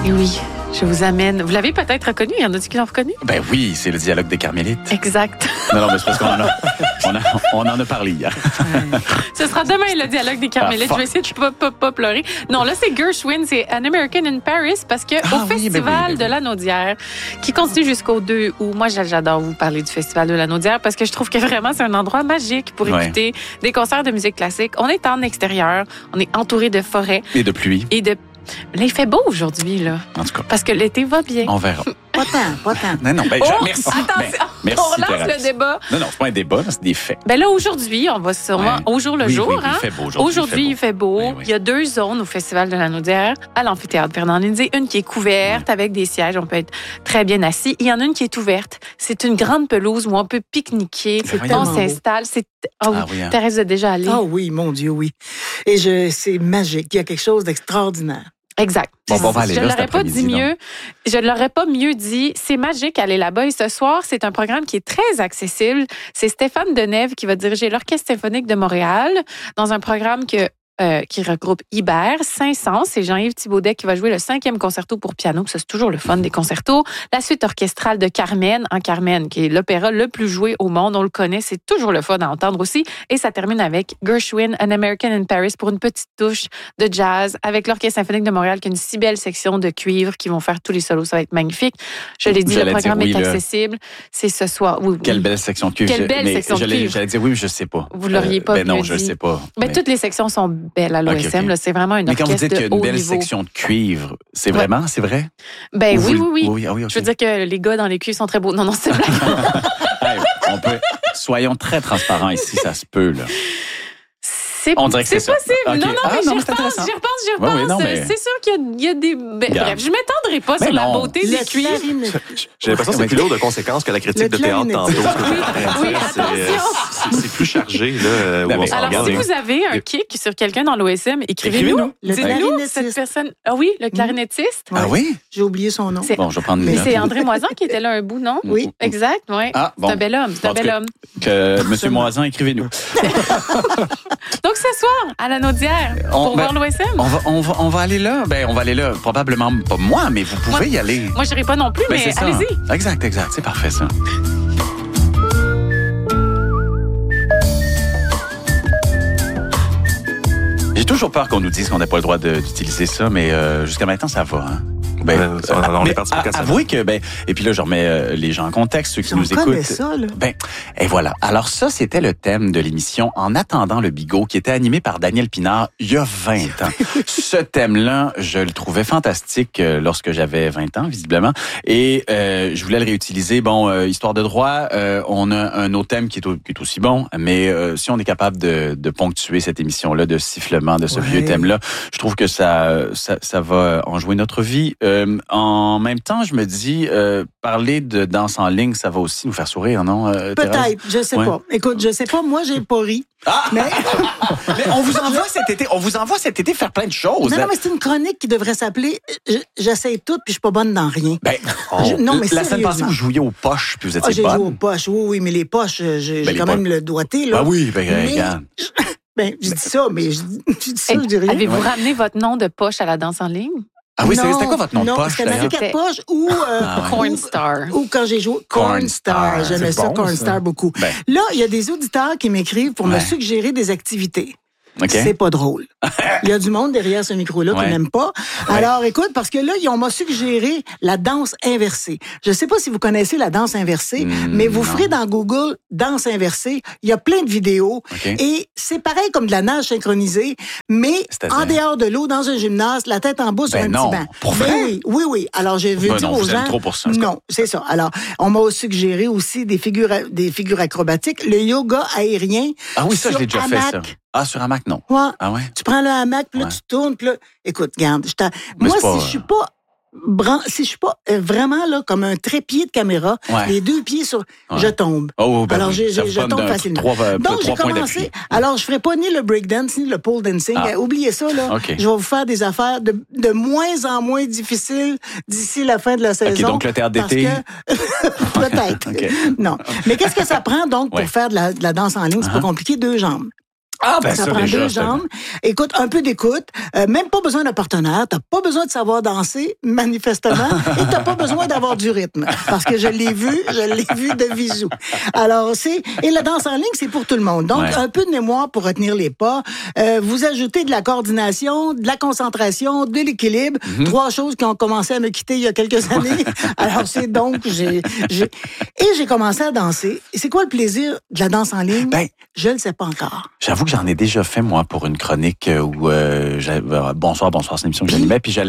Et oui, je vous amène. Vous l'avez peut-être reconnu. Il y en a-t-il qui l'ont reconnu? Ben oui, c'est le dialogue des Carmélites. Exact. Non, mais c'est parce qu'on en a parlé hier. Ce sera demain, le dialogue des Carmélites. Je vais essayer de pas pleurer. Non, là, c'est Gershwin, c'est An American in Paris, parce que au Festival de la Naudière, qui continue jusqu'au 2 août, moi, j'adore vous parler du Festival de la Naudière, parce que je trouve que vraiment, c'est un endroit magique pour écouter des concerts de musique classique. On est en extérieur, on est entouré de forêts. Et de pluie. Là, il fait beau aujourd'hui, là. En tout cas. Parce que l'été va bien. On verra. Pas tant. Non, merci. Attention, merci, on relance Thérèse. le débat. Non, c'est pas un débat, c'est des faits. Ben là, aujourd'hui, on va sûrement au jour le jour. Oui, hein? il fait beau Aujourd'hui, il fait beau. Oui. Il y a 2 zones au Festival de la Naudière, à l'amphithéâtre Fernand-Lindsay. Une qui est couverte avec des sièges, on peut être très bien assis. Il y en a une qui est ouverte. C'est une grande pelouse où on peut pique-niquer. On s'installe. Thérèse a déjà allé. Ah oui, mon Dieu, oui. Et c'est magique. Il y a quelque chose d'extraordinaire. Exact. Bon, on va aller je là, l'aurais pas dit mieux. Je ne l'aurais pas mieux dit. C'est magique aller là-bas. Et ce soir, c'est un programme qui est très accessible. C'est Stéphane Denève qui va diriger l'Orchestre symphonique de Montréal dans un programme qui regroupe Ibert, Saint-Saëns, c'est Jean-Yves Thibaudet qui va jouer le 5e concerto pour piano. Ça, c'est toujours le fun des concertos. La suite orchestrale de Carmen, en Carmen, qui est l'opéra le plus joué au monde. On le connaît, c'est toujours le fun à entendre aussi. Et ça termine avec Gershwin, An American in Paris, pour une petite touche de jazz avec l'Orchestre symphonique de Montréal, qui a une si belle section de cuivre qui vont faire tous les solos. Ça va être magnifique. Je l'ai dit, le programme est accessible. C'est ce soir. Oui. Quelle belle section de cuivre. Quelle belle section de cuivre. J'allais dire oui, mais je sais pas. Vous l'auriez pas Ben non, je sais pas. Mais toutes les sections sont belles à l'OSM. Okay. Là, c'est vraiment une orchestre de haut niveau. Mais quand vous dites qu'il y a une belle section de cuivre, c'est vraiment, c'est vrai? Ben oui. Okay. Je veux dire que les gars dans les cuivres sont très beaux. Non, c'est blague. Soyons très transparents ici, ça se peut, là. C'est possible. Okay. Non, mais j'y repense. C'est sûr qu'il y a des... Bref, je ne m'étendrai pas sur la beauté des cuivres. J'ai l'impression que c'est plus lourd de conséquences que la critique de théâtre tantôt. Oui, attention. C'est plus chargé, là. Alors, si vous avez un kick sur quelqu'un dans l'OSM, écrivez-nous. Dites-nous, cette personne... Ah oui, le clarinettiste. Ah oui? J'ai oublié son nom. Bon, je vais prendre une note. C'est André Moisan qui était là un bout, non? Oui. Exact, oui. C'est un bel homme. Monsieur Moisan, écrivez-nous. Donc, ce soir, à la Naudière, pour voir l'OSM. On va aller là. On va aller là. Probablement pas moi, mais vous pouvez y aller. Moi, je n'irai pas non plus, mais allez-y. Exact. C'est parfait, ça. J'ai toujours peur qu'on nous dise qu'on n'a pas le droit d'utiliser ça, mais jusqu'à maintenant, ça va. Hein? On est parti pour casser. Avouez que, et puis là, je remets les gens en contexte, ceux qui nous écoutent. Ça, là. Et voilà. Alors ça, c'était le thème de l'émission En attendant le bigot, qui était animé par Daniel Pinard il y a 20 ans. Ce thème-là, je le trouvais fantastique lorsque j'avais 20 ans, visiblement. Et je voulais le réutiliser. Histoire de droit, on a un autre thème qui est aussi bon, mais si on est capable de ponctuer cette émission-là de sifflement de ce vieux thème-là, je trouve que ça va enjouer notre vie. En même temps, je me dis, parler de danse en ligne, ça va aussi nous faire sourire, non? Peut-être, je sais pas. Écoute, je sais pas, moi, j'ai pas ri. Mais on vous envoie cet été faire plein de choses. Non, mais c'est une chronique qui devrait s'appeler J'essaie tout puis je suis pas bonne dans rien. Non, mais la semaine passée, vous jouiez aux poches puis vous étiez bonne. J'ai joué aux poches, oui, mais les poches, j'ai quand même le doigté, là. Ah oui, regarde. Je dis ça, mais je dis rien. Avez-vous ramené votre nom de poche à la danse en ligne? Ah oui, c'était quoi votre nom de poche? Non, c'était Marie 4 poches ou Cornstar. Ou quand j'ai joué Cornstar. J'aimais ça, Cornstar, beaucoup. Là, il y a des auditeurs qui m'écrivent pour me suggérer des activités. Okay. C'est pas drôle. Il y a du monde derrière ce micro-là qui n'aime pas. Alors, écoute, parce que là, on m'a suggéré la danse inversée. Je sais pas si vous connaissez la danse inversée, mais vous ferez dans Google danse inversée. Il y a plein de vidéos. Okay. Et c'est pareil comme de la nage synchronisée, mais en dehors de l'eau, dans un gymnase, la tête en bas sur un petit banc. Pour vrai? Oui. Alors, j'ai vu dire aux gens... Trop pour ça, non, c'est ça. Alors, on m'a suggéré aussi des figures acrobatiques, le yoga aérien. Ah oui, ça, je l'ai déjà fait, ça. Ah, sur hamac, non. Ouais. Ah ouais? Tu prends le hamac, puis là, tu tournes, puis là... Écoute, regarde, moi, si je suis pas vraiment là comme un trépied de caméra, les 2 pieds sur... Je tombe. Alors, je tombe facilement. Donc, j'ai commencé... Alors, je ferai pas ni le breakdance, ni le pole dancing. Oubliez ça, là. Okay. Je vais vous faire des affaires de moins en moins difficiles d'ici la fin de la saison. OK, donc le théâtre d'été? Peut-être. Okay. Non. Mais qu'est-ce que ça prend, donc, pour faire de la danse en ligne? C'est pas compliqué, 2 jambes. Ah, ben ça prend déjà, 2 jambes. Écoute, un peu d'écoute. Même pas besoin d'un partenaire. T'as pas besoin de savoir danser, manifestement. Et t'as pas besoin d'avoir du rythme. Parce que je l'ai vu de visu. Alors, et la danse en ligne, c'est pour tout le monde. Donc, un peu de mémoire pour retenir les pas. Vous ajoutez de la coordination, de la concentration, de l'équilibre. 3 choses qui ont commencé à me quitter il y a quelques années. Alors, c'est donc, j'ai commencé à danser. Et c'est quoi le plaisir de la danse en ligne? Ben, je ne le sais pas encore. J'avoue que j'en ai déjà fait, moi, pour une chronique où Bonsoir, c'est une émission que j'animais, puis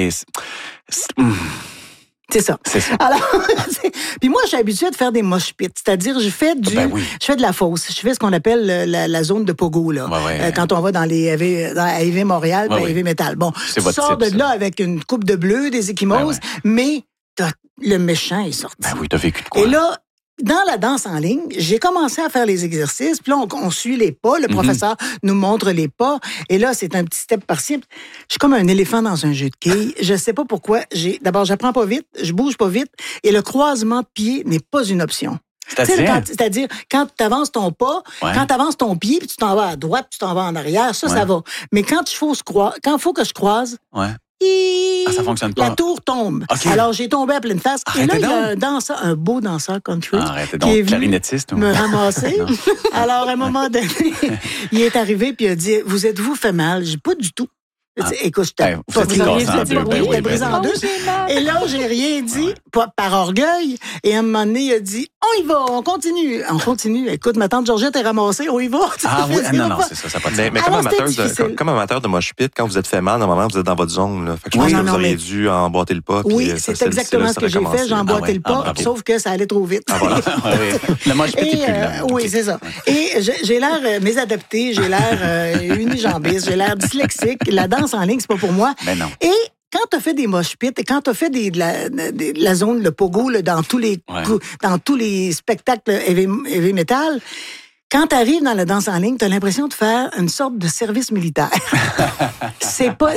c'est ça. Alors, puis moi, je suis habituée de faire des mosh pits, c'est-à-dire je fais de la fosse. Je fais ce qu'on appelle la zone de pogo là. Quand on va dans les AV Montréal, puis AV Metal. Bon, tu sors de là avec une coupe de bleu, des échymoses, mais le méchant est sorti. Ben oui, t'as vécu de quoi? Et là, dans la danse en ligne, j'ai commencé à faire les exercices, puis là, on suit les pas, le professeur nous montre les pas, et là, c'est un petit step par-ci. Je suis comme un éléphant dans un jeu de quilles. Je sais pas pourquoi. D'abord, j'apprends pas vite, je bouge pas vite, et le croisement de pied n'est pas une option. C'est-à-dire, quand tu avances ton pas, quand tu avances ton pied, puis tu t'en vas à droite, puis tu t'en vas en arrière, ça va. Mais quand il faut que je croise, ça fonctionne pas. La tour tombe. Okay. Alors, j'ai tombé à pleine face. Arrêtez et là, il y a un beau danseur country qui est venu me ramasser. Alors, à un moment donné, il est arrivé puis il a dit, vous êtes-vous fait mal? J'ai pas du tout. Écoute, j'étais brisé en deux. Et là, j'ai rien dit par orgueil. Et à un moment donné, il a dit, on y va, on continue. Écoute, ma tante Georgette est ramassée, on y va. Non, c'est ça, ça pas de Mais comme amateur de mosh pit, quand vous êtes fait mal, normalement, vous êtes dans votre zone. Là. Fait que je pense que vous auriez dû emboîter le pas. Oui, c'est exactement ce que j'ai fait. J'ai emboîté le pas, sauf que ça allait trop vite. Le mosh pit est plus lent. Oui, c'est ça. Et j'ai l'air mésadapté, j'ai l'air unijambiste, j'ai l'air dyslexique. La danse en ligne, c'est pas pour moi. Ben non. Et quand tu as fait des mosh pits et quand tu as fait de la zone, le pogo, là, dans tous les spectacles heavy metal, quand tu arrives dans la danse en ligne, tu as l'impression de faire une sorte de service militaire. C'est pas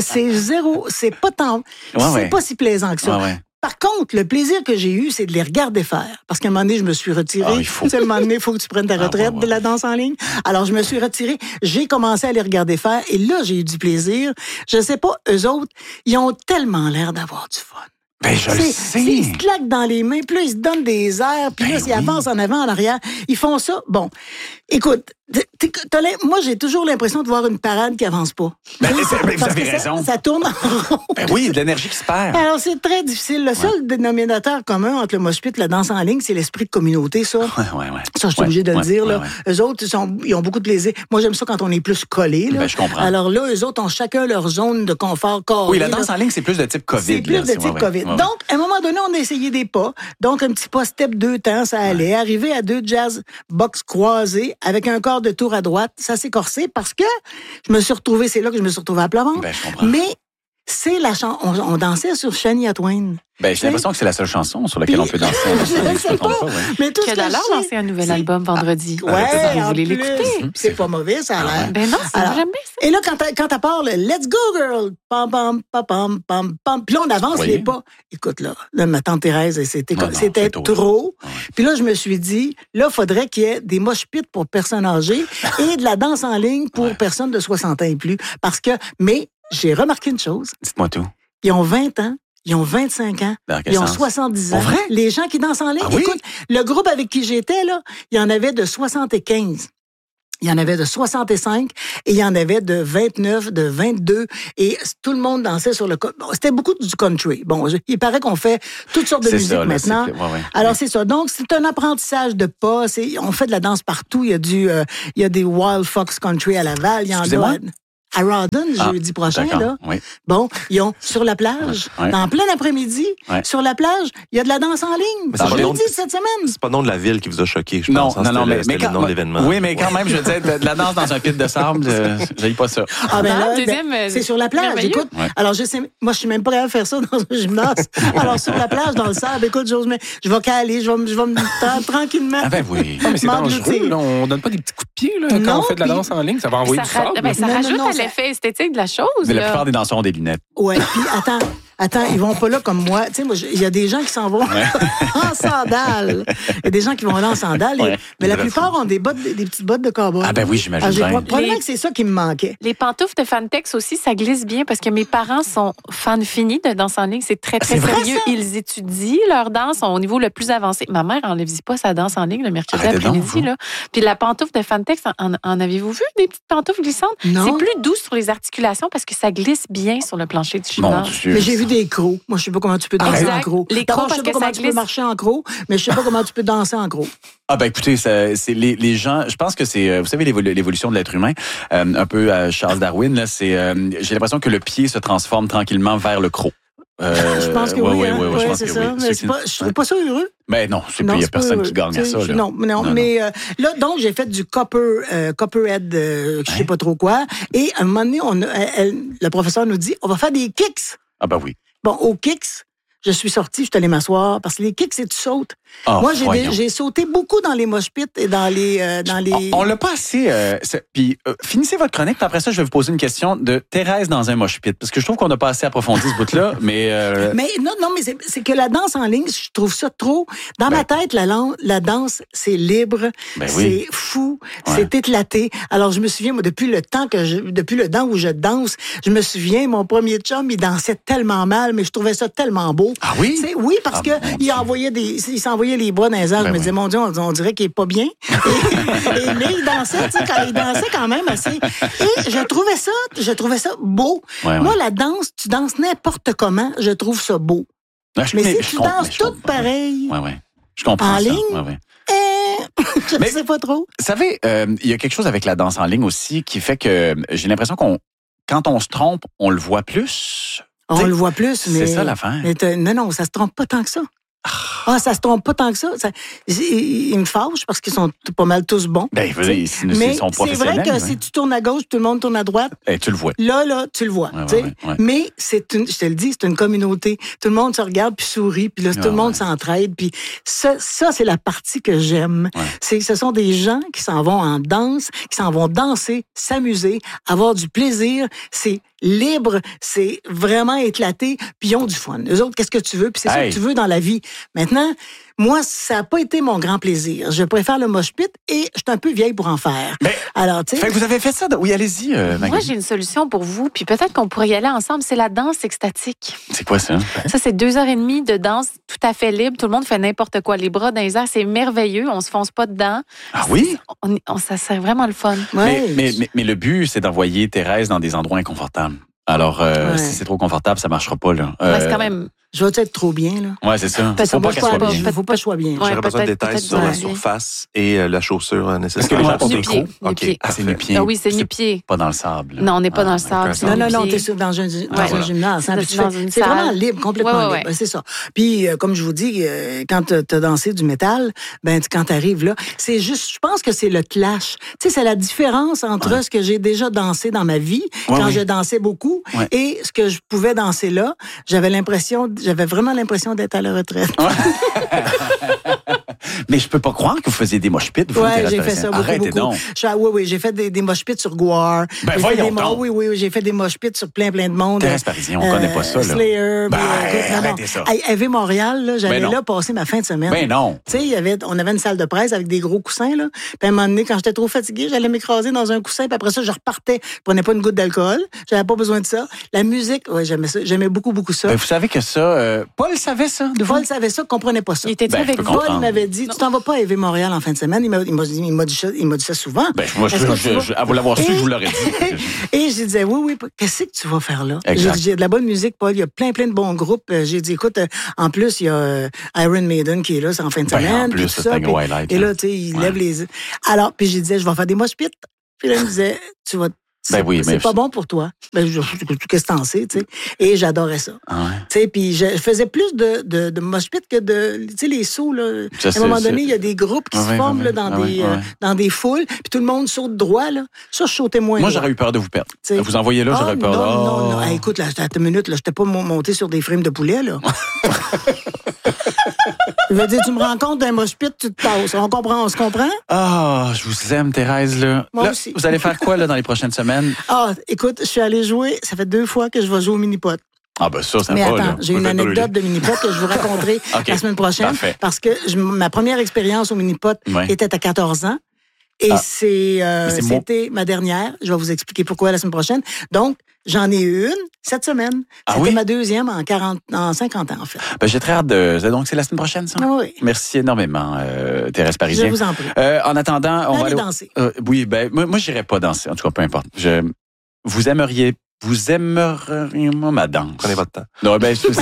si plaisant que ça. Par contre, le plaisir que j'ai eu, c'est de les regarder faire. Parce qu'à un moment donné, je me suis retirée. À un moment donné, il faut que tu prennes ta retraite de la danse en ligne. Alors, je me suis retirée. J'ai commencé à les regarder faire. Et là, j'ai eu du plaisir. Je sais pas, eux autres, ils ont tellement l'air d'avoir du fun. Ben, je le sais. Ils se claquent dans les mains, puis là, ils se donnent des airs, puis là, ils avancent en avant, en arrière. Ils font ça. Bon, écoute, moi, j'ai toujours l'impression de voir une parade qui avance pas. Vous avez raison. Ça tourne en rond. Ben oui, de l'énergie qui se perd. Alors, c'est très difficile. Le seul dénominateur commun entre le mosh pit et la danse en ligne, c'est l'esprit de communauté, ça. Ça, je suis obligée de le dire, là. Eux autres, ils ont beaucoup de plaisir. Moi, j'aime ça quand on est plus collés, là. Ben, je comprends. Alors là, eux autres ont chacun leur zone de confort carré. Oui, la danse en ligne, c'est plus de type COVID. C'est plus de type COVID. Donc, à un moment donné, on a essayé des pas. Donc, un petit pas step 2 temps, ça allait. Arriver à 2 jazz box croisés avec un corps de tour à droite, ça s'est corsé parce que c'est là que je me suis retrouvée à plat ventre. Ben, je comprends. Mais c'est la chanson. On dansait sur Shania Twain. Ben, j'ai l'impression que c'est la seule chanson sur laquelle on peut danser. Je sais pas. Mais tout qui a d'ailleurs lancé un nouvel album vendredi. Oui, vous voulez l'écouter? C'est pas mauvais, ça a l'air. Ben non, j'aime bien ça. Et là, quand t'as part le Let's Go Girl, pam, pam, pam, pam, pam, pam, puis là, on avance les pas. Écoute, là, ma tante Thérèse, c'était trop. Puis là, je me suis dit, là, il faudrait qu'il y ait des mosh pits pour personnes âgées et de la danse en ligne pour personnes de 60 ans et plus. Mais j'ai remarqué une chose. Dites-moi tout. Ils ont 20 ans. Ils ont 25 ans. Ils ont 70 ans. Vrai? Les gens qui dansent en ligne. Écoute, le groupe avec qui j'étais, là, il y en avait de 75. Il y en avait de 65 et il y en avait de 29, de 22 et tout le monde dansait sur le... C'était beaucoup du country. Bon, il paraît qu'on fait toutes sortes de musique maintenant. Alors, c'est ça. Donc, c'est un apprentissage de pas. On fait de la danse partout. Il y a des Wild Fox Country à Laval. Il y en a... À Rawdon, jeudi prochain, là. Oui. Bon, ils ont sur la plage, en plein après-midi, sur la plage, il y a de la danse en ligne. Je l'ai dit cette semaine. C'est pas le nom de la ville qui vous a choqué, je pense. Non, mais le nom de l'événement. Oui, mais quand même, je veux dire, de la danse dans un pit de sable, j'aille pas ça. Ah, ben là, c'est sur la plage, écoute. Alors, moi, je suis même pas capable de faire ça dans un gymnase. Alors, sur la plage, dans le sable, écoute, je vais caler, je vais me tranquillement. Ah, ben oui. Mais c'est dangereux, là. On donne pas des petits coups de pied, là, quand on fait de la danse en ligne. Ça va envoyer du sable. Ça rajoute à l'effet esthétique de la chose. Mais la plupart des danseurs ont des lunettes. Ouais, puis attends. Attends, ils vont pas là comme moi. Tu sais, moi, il y a des gens qui s'en vont en sandales. Il y a des gens qui vont là en sandales. Mais la plupart ont des petites bottes de cowboy. Ah ben oui, j'imagine bien. Probablement que c'est ça qui me manquait. Les pantoufles de Fantex aussi, ça glisse bien parce que mes parents sont fans finis de danse en ligne. C'est très, très sérieux. Ils étudient leur danse au niveau le plus avancé. Ma mère n'enlève pas sa danse en ligne le mercredi après-midi. Puis la pantoufle de Fantex, en avez-vous vu des petites pantoufles glissantes? Non. C'est plus doux sur les articulations parce que ça glisse bien sur le plancher du gymnase. Mais j'ai vu des crocs. Moi, je sais pas comment tu peux danser en crocs. Les crocs, je sais pas comment tu peux marcher en crocs, mais je sais pas comment tu peux danser en crocs. Ah ben écoutez, c'est les gens. Je pense que c'est, vous savez, l'évolution de l'être humain, un peu à Charles Darwin. Là, c'est, j'ai l'impression que le pied se transforme tranquillement vers le croc. Je pense que oui. Je pense c'est que ça. oui. Mais je trouve pas ça heureux. Mais non, il n'y a personne qui gagne à ça. Là. Non. Mais là, donc, j'ai fait du Copperhead, je sais pas trop quoi. Et à un moment donné, le professeur nous dit, on va faire des kicks. Ah ben oui. Bon, aux kicks, je suis sortie, je suis allée m'asseoir, parce que les kicks, c'est tu sautes. Moi, j'ai sauté beaucoup dans les mosh pits et dans les... On l'a pas assez... Puis, finissez votre chronique, puis après ça, je vais vous poser une question de Thérèse dans un mosh pit, parce que je trouve qu'on n'a pas assez approfondi ce bout-là, mais... Mais c'est que la danse en ligne, je trouve ça trop... Dans ma tête, la danse, c'est libre, c'est fou, c'est éclaté. Alors, je me souviens, moi, depuis le temps où je danse, je me souviens, mon premier chum, il dansait tellement mal, mais je trouvais ça tellement beau. Ah oui? Oui, parce que il s'envoyait les bras dans les airs. Je me disais, mon Dieu, on dirait qu'il est pas bien. Mais il dansait, il dansait quand même assez. Et je trouvais ça beau. Moi, la danse, tu danses n'importe comment, je trouve ça beau. Mais si tu danses toutes pareilles. Oui. Je comprends en ça. ligne, je ne sais pas trop. Vous savez, il y a quelque chose avec la danse en ligne aussi qui fait que j'ai l'impression quand on se trompe, on le voit plus. On le voit plus, mais... C'est ça l'affaire. Non, ça se trompe pas tant que ça. Ça se trompe pas tant que ça. Ils me fâchent parce qu'ils sont pas mal tous bons. Ben, ils sont professionnels. C'est vrai que si tu tournes à gauche, tout le monde tourne à droite. Tu le vois. Là, tu le vois. Ouais. Mais je te le dis, c'est une communauté. Tout le monde se regarde puis sourit, puis là, tout le monde s'entraide. Puis ça, c'est la partie que j'aime. Ouais. C'est que ce sont des gens qui s'en vont en danse, qui s'en vont danser, s'amuser, avoir du plaisir. C'est libre, c'est vraiment éclaté, puis ils ont du fun. Eux autres, qu'est-ce que tu veux? Puis c'est ça que tu veux dans la vie. Maintenant, moi, ça n'a pas été mon grand plaisir. Je préfère le mosh pit et je suis un peu vieille pour en faire. Mais, alors, tu sais... Vous avez fait ça? Oui, allez-y, Magali. Moi, j'ai une solution pour vous, puis peut-être qu'on pourrait y aller ensemble. C'est la danse extatique. C'est quoi ça? Ça, c'est 2h30 de danse tout à fait libre. Tout le monde fait n'importe quoi. Les bras dans les airs, c'est merveilleux. On se fonce pas dedans. Ah oui? Ça serait vraiment le fun. Mais le but, c'est d'envoyer Thérèse dans des endroits inconfortables. Alors, si c'est trop confortable, ça marchera pas, là. C'est quand même... Je vais être trop bien, là. Oui, c'est ça. Faut pas qu'elle soit bien. Faut pas que je sois bien. J'aurais besoin de détails sur la surface et la chaussure nécessaire. Est-ce que les gens nu-pieds. c'est nu-pieds. Ah oui, c'est nu-pieds. Pas dans le sable. Non, on n'est pas dans le sable. Non, t'es dans un gymnase. C'est vraiment libre, complètement libre. C'est ça. Puis, comme je vous dis, quand t'as dansé du métal, quand t'arrives là, c'est juste, je pense que c'est le clash. Tu sais, c'est la différence entre ce que j'ai déjà dansé dans ma vie, quand je dansais beaucoup, et ce que je pouvais danser là. J'avais vraiment l'impression d'être à la retraite. Mais je peux pas croire que vous faisiez des mosh pits. Oui, j'ai fait ça beaucoup. Donc. Oui, j'ai fait des mosh pits sur Gwar. Voyons donc. Oui, j'ai fait des mosh pits sur plein de monde. Thérèse Parisien, on connaît pas ça, là. Slayer. Arrêtez ça. Ave Montréal, là, j'allais là passer ma fin de semaine. Ben non. Tu sais, on avait une salle de presse avec des gros coussins, là. Puis à un moment donné, quand j'étais trop fatiguée, j'allais m'écraser dans un coussin, puis après ça, je repartais. Je prenais pas une goutte d'alcool. J'avais pas besoin de ça. La musique, j'aimais ça. J'aimais beaucoup ça. Vous savez que ça, Paul savait ça, de vous? Paul savait ça, comprenait pas ça. Il était avec Paul, il m'avait dit, tu t'en vas pas à Ave Montréal en fin de semaine. Il m'a dit ça souvent. Moi, à vous l'avoir su, je vous l'aurais dit. Et je disais, oui, qu'est-ce que tu vas faire là? J'ai de la bonne musique, Paul. Il y a plein de bons groupes. J'ai dit, écoute, en plus, il y a Iron Maiden qui est là, c'est en fin de semaine. En plus, c'est un gros highlight. Et là, tu sais, il lève les... Alors, puis je disais, je vais faire des mosh pits. Puis là, il me disait, tu vas... C'est pas bon pour toi. Qu'est-ce que t'en sais, tu sais? Et j'adorais ça. Tu sais, puis je faisais plus de mosh pit que de, tu sais, les sauts, là. À un moment donné, il y a des groupes qui se forment là, dans des foules, puis tout le monde saute droit, là. Ça, je sautais moins. Moi, j'aurais eu peur de vous perdre. Vous envoyez là, j'aurais eu peur. Non. Hey, écoute, là, à une minute, là, j'étais pas monté sur des frames de poulet, là. Je veux dire, tu me rends compte d'un mosh pit, tu te tasses. On se comprend? Je vous aime, Thérèse, là. Moi aussi. Vous allez faire quoi, là, dans les prochaines semaines? Écoute, je suis allée jouer. Ça fait 2 fois que je vais jouer au mini-pot. ben ça Mais va. Attends, là. j'ai une anecdote de mini-pot que je vous raconterai la semaine prochaine. Parfait. Parce que ma première expérience au mini-pot était à 14 ans. Et c'était ma dernière. Je vais vous expliquer pourquoi la semaine prochaine. Donc, j'en ai eu une cette semaine. C'était ma deuxième en 50 ans, en fait. Ben, j'ai très hâte donc, c'est la semaine prochaine, ça? Oui. Merci énormément, Thérèse Parisien. Je vous en prie. En attendant, on va aller danser. Oui, ben, moi, j'irai pas danser. En tout cas, peu importe. Vous aimeriez ma danse. Prenez votre temps. Non, ben, c'est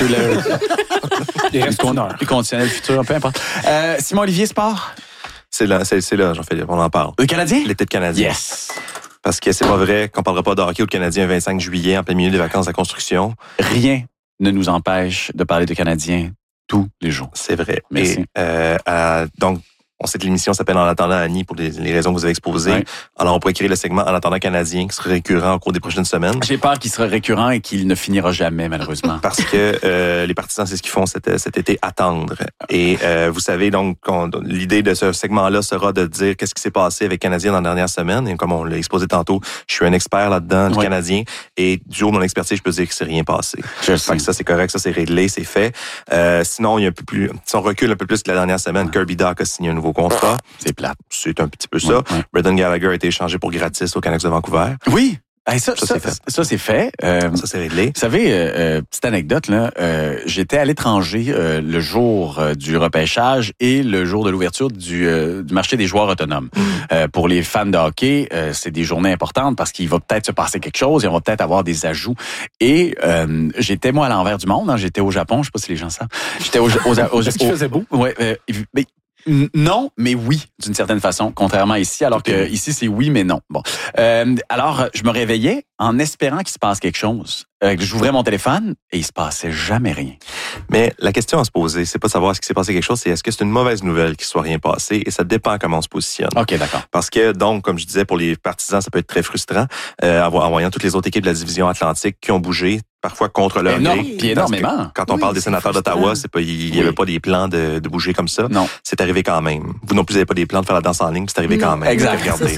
le conditionnel futur, peu importe. Simon-Olivier Sport? C'est là, Jean-Philippe, on en parle. Le Canadien? L'été de Canadien. Yes. Parce que c'est pas vrai qu'on parlera pas de hockey ou de Canadien le 25 juillet en plein milieu des vacances de la construction. Rien ne nous empêche de parler de Canadien tous les jours. C'est vrai. Merci. Et, donc, on sait que l'émission s'appelle En attendant Annie pour les raisons que vous avez exposées. Ouais. Alors, on pourrait créer le segment En attendant Canadien qui serait récurrent au cours des prochaines semaines. J'ai peur qu'il sera récurrent et qu'il ne finira jamais, malheureusement. Parce que les partisans, c'est ce qu'ils font cet été, attendre. Et vous savez, donc, l'idée de ce segment-là sera de dire qu'est-ce qui s'est passé avec Canadien dans la dernière semaine. Et comme on l'a exposé tantôt, je suis un expert là-dedans du Canadien. Et du haut de mon expertise, je peux dire que c'est rien passé. Fait que ça, c'est correct, ça, c'est réglé, c'est fait. Sinon, il y a un peu plus, si on recule un peu plus que la dernière semaine, Kirby Dach a signé un nouveau contrat. C'est plate. C'est un petit peu ça. Ouais. Brendan Gallagher a été échangé pour gratis aux Canucks de Vancouver. Oui. Ça, c'est fait. Ça, c'est réglé. Vous savez, petite anecdote, là, j'étais à l'étranger le jour du repêchage et le jour de l'ouverture du marché des joueurs autonomes. Pour les fans de hockey, c'est des journées importantes parce qu'il va peut-être se passer quelque chose, il va peut-être avoir des ajouts. Et j'étais, moi, à l'envers du monde. Hein, j'étais au Japon, je sais pas si les gens savent. J'étais Est-ce qu'il faisait beau? Ouais. Non, mais oui, d'une certaine façon, contrairement à ici, alors que ici, c'est oui, mais non. Bon. Alors, je me réveillais en espérant qu'il se passe quelque chose. J'ouvrais mon téléphone et il se passait jamais rien. Mais la question à se poser, c'est pas de savoir ce qui s'est passé quelque chose, c'est est-ce que c'est une mauvaise nouvelle qu'il soit rien passé, et ça dépend comment on se positionne. OK, d'accord. Parce que, donc, comme je disais, pour les partisans, ça peut être très frustrant, en voyant toutes les autres équipes de la division Atlantique qui ont bougé, parfois contre leur gré. Puis énormément. Quand on parle des sénateurs d'Ottawa, il y avait pas des plans de bouger comme ça. Non. C'est arrivé quand même. Vous non plus, vous n'avez pas des plans de faire la danse en ligne, puis c'est arrivé quand même. Exact. Regardez.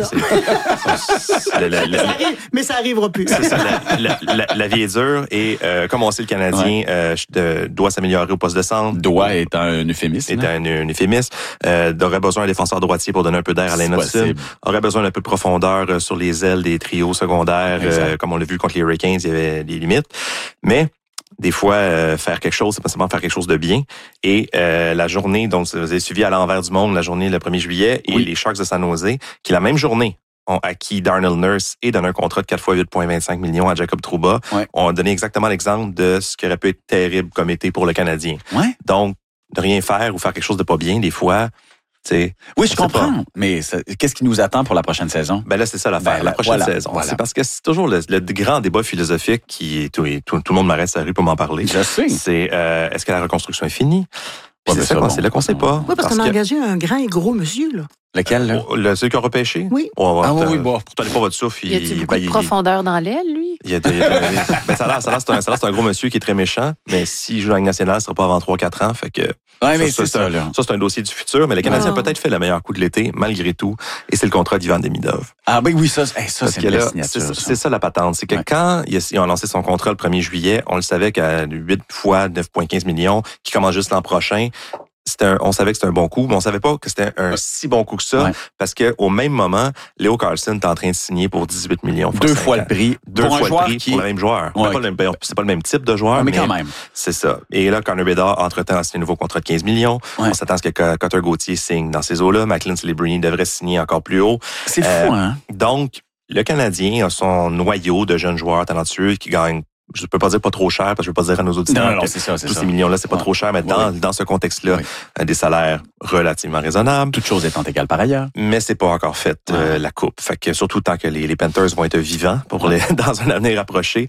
Mais ça arrivera plus. C'est ça. La vie est dure et comme on sait, le Canadien doit s'améliorer au poste de centre. Doit est un euphémisme. Est un euphémisme. Aurait besoin d'un défenseur droitier pour donner un peu d'air à Alain Hudson. Aurait besoin d'un peu de profondeur sur les ailes des trios secondaires. Comme on l'a vu contre les Hurricanes, il y avait des limites. Mais des fois, faire quelque chose, c'est pas seulement faire quelque chose de bien. Et la journée, donc vous avez suivi à l'envers du monde la journée le 1er juillet, et les Sharks de San Jose, qui la même journée ont acquis Darnell Nurse et donné un contrat de 4 fois 8,25 millions à Jacob Trouba, ont donné exactement l'exemple de ce qui aurait pu être terrible comme été pour le Canadien. Ouais. Donc, de rien faire ou faire quelque chose de pas bien, des fois, oui, je comprends. Mais qu'est-ce qui nous attend pour la prochaine saison? Ben là, c'est ça l'affaire. La prochaine saison. Voilà. C'est parce que c'est toujours le grand débat philosophique qui tout le monde m'arrête sur la rue pour m'en parler. Je sais. C'est est-ce que la reconstruction est finie? C'est là qu'on sait pas. Oui, parce qu'on a engagé un grand et gros monsieur, là. Lequel, là? Celui qui a repêché? Oui. Oui, bon. Pour tenir pas votre souffle. Y a-t-il beaucoup de profondeur dans l'aile, lui? Ça a l'air, c'est un gros monsieur qui est très méchant, mais s'il joue dans la Ligue nationale, ce sera pas avant 3-4 ans, fait que... Ouais, mais c'est ça, là. Ça, c'est un dossier du futur, mais le Canadien a peut-être fait le meilleur coup de l'été, malgré tout, et c'est le contrat d'Ivan Demidov. Ah, ben oui, ça c'est une belle signature. C'est ça la patente. C'est que quand ils ont lancé son contrat le 1er juillet, on le savait qu'à 8 fois 9,15 millions, qui commence juste l'an prochain, on savait que c'était un bon coup, mais on savait pas que c'était un si bon coup que ça, parce que au même moment, Leo Carlson est en train de signer pour 18 millions. 2 fois le prix. Pour le même joueur. C'est pas le même type de joueur, mais quand même. C'est ça. Et là, Connor Bedard, entre-temps, a signé un nouveau contrat de 15 millions. On s'attend à ce que Cutter Gauthier signe dans ces eaux-là. McLean Celebrini devrait signer encore plus haut. C'est fou, hein? Donc, le Canadien a son noyau de jeunes joueurs talentueux qui gagnent, je peux pas dire pas trop cher, parce que je veux pas dire à nos auditeurs non, c'est ça, tous ces millions-là, c'est pas trop cher, mais dans ce contexte-là, des salaires relativement raisonnables. Toute chose étant égale par ailleurs. Mais c'est pas encore fait la coupe. Fait que surtout tant que les Panthers vont être vivants dans un avenir rapproché,